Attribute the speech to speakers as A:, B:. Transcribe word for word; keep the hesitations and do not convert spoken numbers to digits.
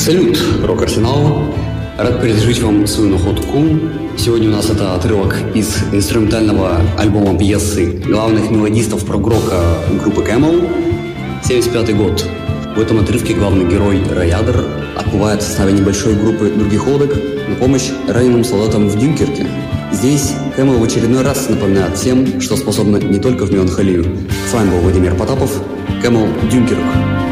A: Салют, Рок-Арсенал! Рад предложить вам свою находку. Сегодня у нас это отрывок из инструментального альбома пьесы главных мелодистов прог-рока группы Camel. семьдесят пятый год. В этом отрывке главный герой Раядер отплывает в составе небольшой группы других лодок на помощь раненым солдатам в Дюнкерке. Здесь Camel в очередной раз напоминает всем, что способна не только в меланхолию. С вами был Владимир Потапов, Camel, Дюнкерк.